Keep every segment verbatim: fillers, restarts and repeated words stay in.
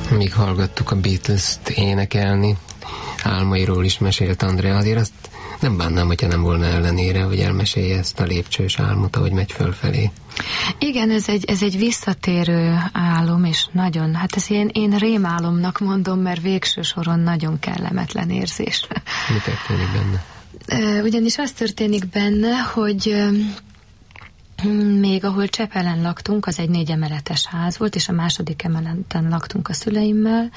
Míg hallgattuk a Beatles-t énekelni, álmairól is mesélt Andrea, azért azt nem bánnám, hogyha nem volna ellenére, hogy elmesélje ezt a lépcsős álmot, ahogy megy fölfelé. Igen, ez egy, ez egy visszatérő álom, és nagyon, hát ez én, én rémálomnak mondom, mert végső soron nagyon kellemetlen érzés. Mi történik benne? Ugyanis az történik benne, hogy még ahol Csepelen laktunk, az egy négy emeletes ház volt, és a második emeleten laktunk a szüleimmel,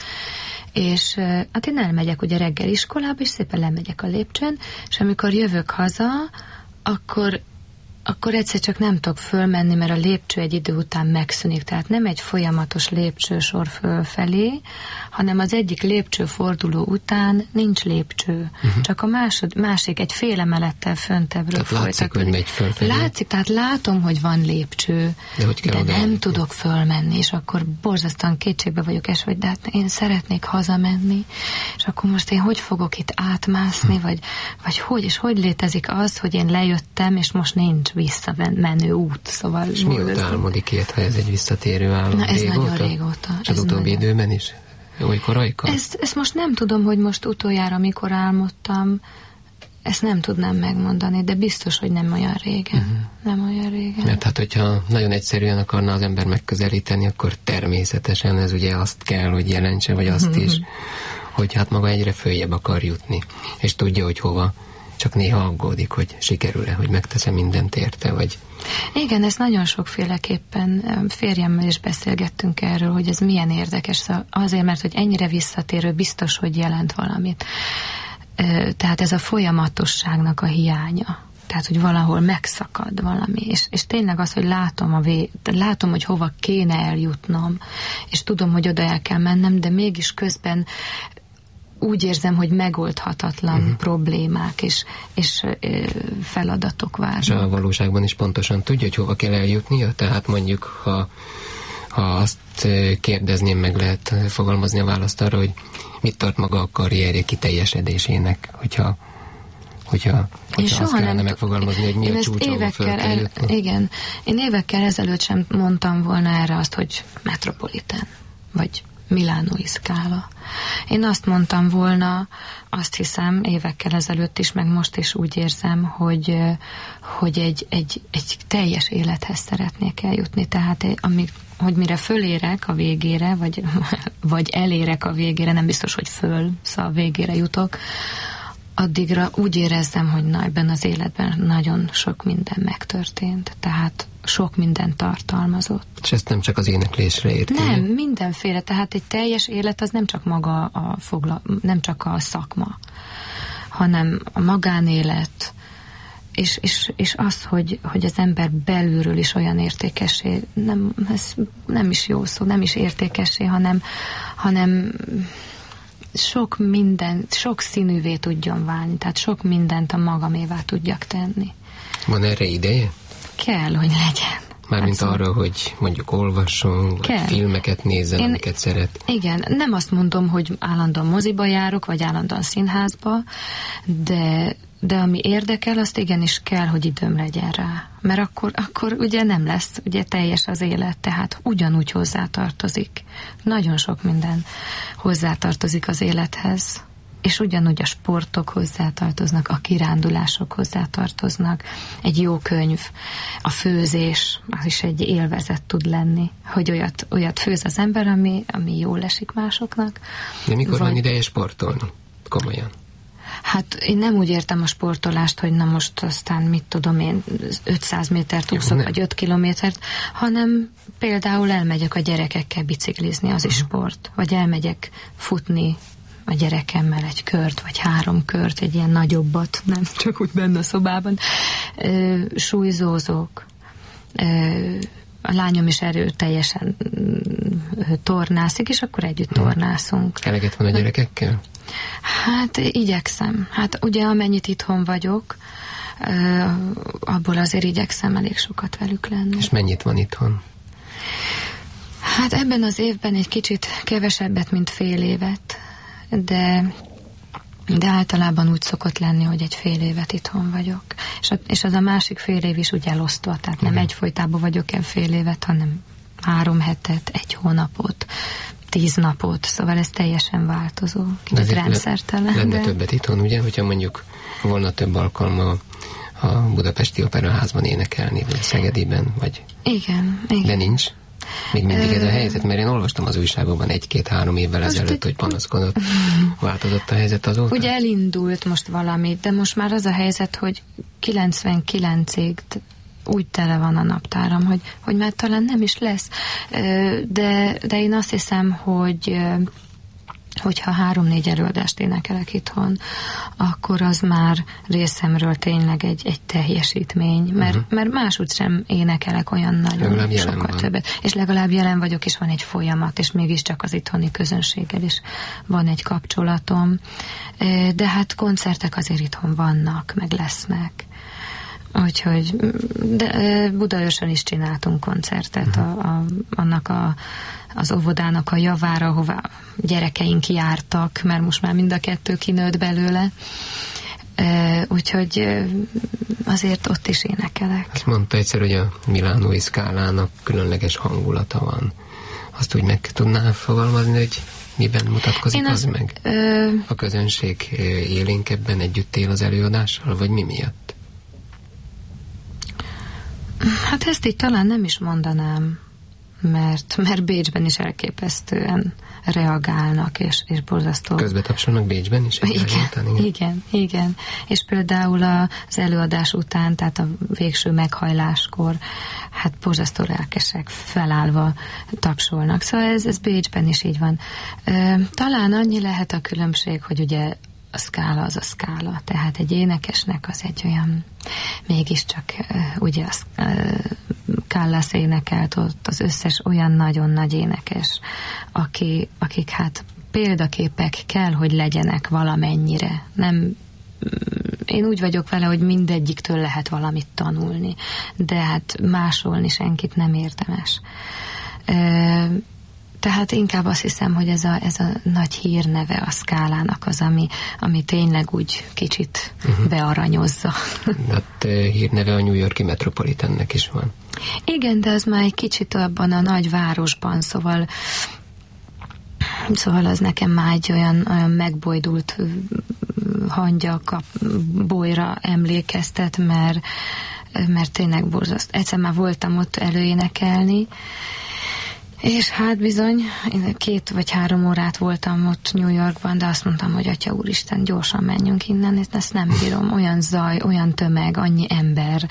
és hát én elmegyek ugye reggel iskolába, és szépen lemegyek a lépcsőn, és amikor jövök haza, akkor akkor egyszer csak nem tudok fölmenni, mert a lépcső egy idő után megszűnik. Tehát nem egy folyamatos lépcsősor fölfelé, hanem az egyik lépcsőforduló után nincs lépcső. Uh-huh. Csak a másod, másik egy fél emelettel föntebbről folytatódik. Látszik, hogy megy fölfelé. Látszik, tehát látom, hogy van lépcső, de, hogy de nem lépni. Tudok fölmenni, és akkor borzasztóan kétségbe vagyok esve, hogy de hát én szeretnék hazamenni, és akkor most én hogy fogok itt átmászni, uh-huh. vagy, vagy hogy, és hogy létezik az, hogy én lejöttem, és most nincs visszamenő út, szóval... És mióta álmodik ilyet, ha ez egy visszatérő álom? Na, ez régóta? Nagyon régóta. És az utóbbi nagyon... időben is? Olykor ajka? Ezt, ezt most nem tudom, hogy most utoljára mikor álmodtam, ezt nem tudnám megmondani, de biztos, hogy nem olyan régen. Uh-huh. Nem olyan régen. Mert hát, hogyha nagyon egyszerűen akarna az ember megközelíteni, akkor természetesen ez ugye azt kell, hogy jelentse, vagy azt uh-huh. is, hogy hát maga egyre följebb akar jutni, és tudja, hogy hova. Csak néha aggódik, hogy sikerül-e, hogy megteszem mindent érte, vagy... Igen, ez nagyon sokféleképpen, férjemmel is beszélgettünk erről, hogy ez milyen érdekes, azért, mert hogy ennyire visszatérő, biztos, hogy jelent valamit. Tehát ez a folyamatosságnak a hiánya. Tehát, hogy valahol megszakad valami, és, és tényleg az, hogy látom, a vé... látom, hogy hova kéne eljutnom, és tudom, hogy oda el kell mennem, de mégis közben úgy érzem, hogy megoldhatatlan uh-huh. problémák és, és ö, feladatok várnak. És a valóságban is pontosan tudja, hogy hova kell eljutnia? Tehát mondjuk, ha, ha azt kérdezném, meg lehet fogalmazni a választ arra, hogy mit tart maga a karrierje kiteljesedésének, hogyha, hogyha, hogyha azt kellene megfogalmazni, hogy mi a csúcs, ahol föl kell jutni. Igen. Én évekkel ezelőtt sem mondtam volna erre azt, hogy Metropolitan, vagy Milánói Scala. Én azt mondtam volna, azt hiszem évekkel ezelőtt is, meg most is úgy érzem, hogy, hogy egy, egy, egy teljes élethez szeretnék eljutni. Tehát amíg, hogy mire fölérek a végére, vagy, vagy elérek a végére, nem biztos, hogy föl, szóval a végére jutok, addigra úgy érezzem, hogy na, ebben az életben nagyon sok minden megtörtént. Tehát sok minden tartalmazott. És ezt nem csak az éneklésre érti? Nem, mindenféle. Tehát egy teljes élet az nem csak maga a fogla, nem csak a szakma, hanem a magánélet, és, és, és az, hogy, hogy az ember belülről is olyan értékessé, nem, ez nem is jó szó, nem is értékessé, hanem, hanem sok minden, sok színűvé tudjon válni, tehát sok mindent a magamévá tudjak tenni. Van erre ideje? Kell, hogy legyen. Mármint hát arra, hogy mondjuk olvasson, vagy filmeket nézzen, Én, amiket szeret. Igen, nem azt mondom, hogy állandóan moziba járok, vagy állandóan színházba, de, de ami érdekel, azt igenis kell, hogy időm legyen rá. Mert akkor, akkor ugye nem lesz ugye teljes az élet, tehát ugyanúgy hozzátartozik. Nagyon sok minden hozzátartozik az élethez. És ugyanúgy a sportok hozzátartoznak, a kirándulások hozzátartoznak, egy jó könyv, a főzés, az is egy élvezet tud lenni, hogy olyat, olyat főz az ember, ami, ami jól esik másoknak. De mikor Vagy... van ideje sportolni? Komolyan. Hát én nem úgy értem a sportolást, hogy na most aztán mit tudom én, ötszáz métert úszok, vagy öt kilométert, hanem például elmegyek a gyerekekkel biciklizni, az is sport. Vagy elmegyek futni a gyerekemmel egy kört, vagy három kört, egy ilyen nagyobbat, nem csak úgy benne a szobában. Ö, súlyzózók. Ö, a lányom is erőteljesen tornászik, és akkor együtt tornászunk. Eleget van a gyerekekkel? Hát igyekszem. Hát ugye amennyit itthon vagyok, ö, abból azért igyekszem elég sokat velük lenni. És mennyit van itthon? Hát ebben az évben egy kicsit kevesebbet, mint fél évet. De, de általában úgy szokott lenni, hogy egy fél évet itthon vagyok. És, a, és az a másik fél év is úgy elosztva, tehát nem egyfolytában vagyok el fél évet, hanem három hetet, egy hónapot. tíz napot, szóval ez teljesen változó, kicsit rendszertelen. Lenne de... többet itthon, ugye, hogyha mondjuk volna több alkalma a Budapesti Operaházban énekelni, vagy Szegediben, vagy... Igen, igen. De nincs? Még mindig ez a helyzet, mert én olvastam az újságokban egy-két-három évvel ezelőtt, egy... hogy panaszkodott. Változott a helyzet azóta? Ugye elindult most valamit, de most már az a helyzet, hogy kilencvenkilencig úgy tele van a naptáram, hogy, hogy már talán nem is lesz. De, de én azt hiszem, hogy hogyha három-négy előadást énekelek itthon, akkor az már részemről tényleg egy, egy teljesítmény, mert, uh-huh. mert máshogy sem énekelek olyan nagyon sokkal többet. És legalább jelen vagyok, és van egy folyamat, és mégiscsak az itthoni közönséggel is van egy kapcsolatom. De hát koncertek azért itthon vannak, meg lesznek. Úgyhogy de Budaörsön is csináltunk koncertet a, a, annak a, az óvodának a javára, ahová gyerekeink jártak, mert most már mind a kettő kinőtt belőle. Úgyhogy azért ott is énekelek. Azt mondta egyszer, hogy a milánói szkálának különleges hangulata van. Azt úgy meg tudná fogalmazni, hogy miben mutatkozik az, az meg? Ö... A közönség élénkebben együtt él az előadással, vagy mi miatt? Hát ezt így talán nem is mondanám, mert, mert Bécsben is elképesztően reagálnak, és, és borzasztó. Közbetapsolnak Bécsben is? Igen, igen, igen, igen. És például az előadás után, tehát a végső meghajláskor, hát borzasztó lelkesek, felállva tapsolnak. Szóval ez, ez Bécsben is így van. Talán annyi lehet a különbség, hogy ugye a szkála az a szkála, tehát egy énekesnek az egy olyan, mégiscsak ugye az Callas énekelt ott, az összes olyan nagyon nagy énekes, aki, akik hát példaképek kell, hogy legyenek valamennyire. Nem, én úgy vagyok vele, hogy mindegyiktől lehet valamit tanulni, de hát másolni senkit nem érdemes. Tehát inkább azt hiszem, hogy ez a, ez a nagy hírneve a szkálának az, ami, ami tényleg úgy kicsit uh-huh. bearanyozza. Hát hírneve a New York-i Metropolitannek is van. Igen, de az már egy kicsit abban a nagy városban, szóval szóval az nekem már egy olyan, olyan megbojdult hangya kap, bolyra emlékeztet, mert, mert tényleg borzasztó. Egyszer már voltam ott előénekelni, és hát bizony, én két vagy három órát voltam ott New Yorkban, de azt mondtam, hogy Atya Úristen, gyorsan menjünk innen, ezt nem bírom, olyan zaj, olyan tömeg, annyi ember,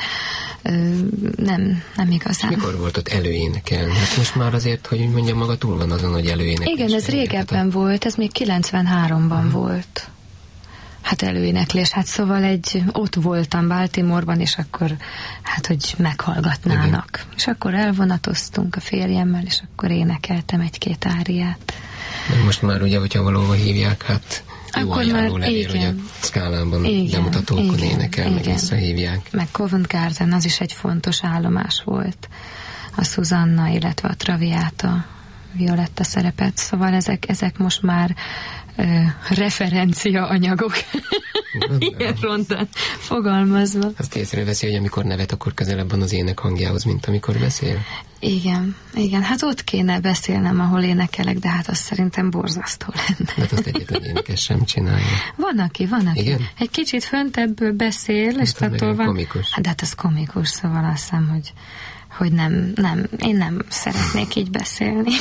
nem, nem igazán. Mikor volt ott előénekelni? Hát most már azért, hogy mondjam, maga túl van azon, hogy előénekelni. Igen, ez régebben a... volt, ez még kilencvenháromban hmm. volt. Hát előéneklés, hát szóval egy, ott voltam Baltimore-ban, és akkor, hát, hogy meghallgatnának. Igen. És akkor elvonatoztunk a férjemmel, és akkor énekeltem egy-két áriát. De most már ugye, hogyha valahova hívják, hát jó akkor ajánló már, levél, igen. hogy a szkálában igen, bemutatókon igen, énekel, igen. meg visszahívják. Meg Covent Garden, az is egy fontos állomás volt. A Susanna, illetve a Traviata Violetta szerepet, szóval ezek, ezek most már uh, referencia anyagok. Ilyen rondan fogalmazva. Azt észreveszi, hogy amikor nevet, akkor közelebb van az ének hangjához, mint amikor beszél? Igen, igen. Hát ott kéne beszélnem, ahol énekelek, de hát az szerintem borzasztó lenne. Hát azt egyetlen énekes sem csinálja. Van, aki, van, aki. Igen? Egy kicsit föntebből beszél, és hát attól van... komikus. Hát, de hát az komikus, szóval azt hiszem, hogy hogy nem, nem, én nem szeretnék így beszélni.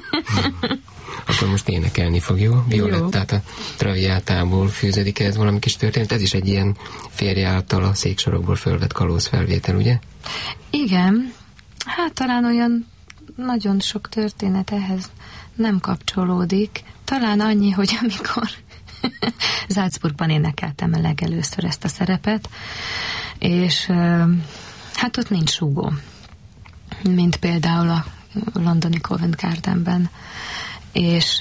Akkor most énekelni fog, jó? Violettát a Traviátából fűződik ez valami kis történet. Ez is egy ilyen férje által a széksorokból fölvett kalóz felvétel, ugye? Igen. Hát talán olyan nagyon sok történet ehhez nem kapcsolódik. Talán annyi, hogy amikor Salzburgban énekeltem a legelőször ezt a szerepet, és hát ott nincs súgó, mint például a londoni Covent Gardenben. És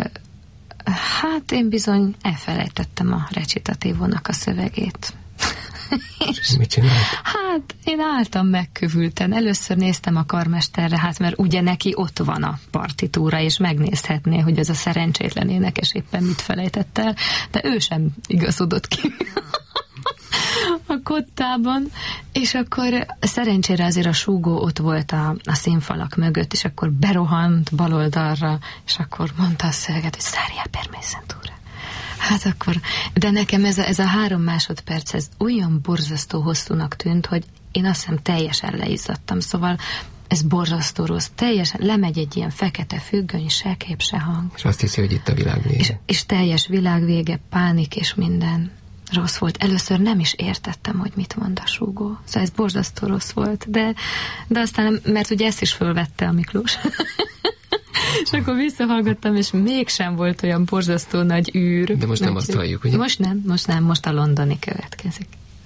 hát én bizony elfelejtettem a recitatívónak a szövegét. És mit csinált? Hát én álltam megkövülten. Először néztem a karmesterre, hát mert ugye neki ott van a partitúra, és megnézhetné, hogy ez a szerencsétlen énekes éppen mit felejtett el, de ő sem igazodott ki. a kottában, és akkor szerencsére azért a súgó ott volt a, a színfalak mögött, és akkor berohant baloldalra, és akkor mondta a szöveget, hogy szárjál permészentúra. Hát akkor, de nekem ez a, ez a három másodperc, ez olyan borzasztó hosszúnak tűnt, hogy én azt hiszem teljesen leizzadtam, szóval ez borzasztó rossz, teljesen lemegy egy ilyen fekete függöny, se kép, se hang. És azt hiszi, hogy itt a világ vége. És, és teljes világvége, pánik és minden. Rossz volt. Először nem is értettem, hogy mit mond a súgó. Szóval ez borzasztó rossz volt, de, de aztán, mert ugye ezt is fölvette a Miklós. És akkor visszahallgattam, és mégsem volt olyan borzasztó nagy űr. De most nem azt halljuk, ugye? Most nem, most nem, most a londoni következik.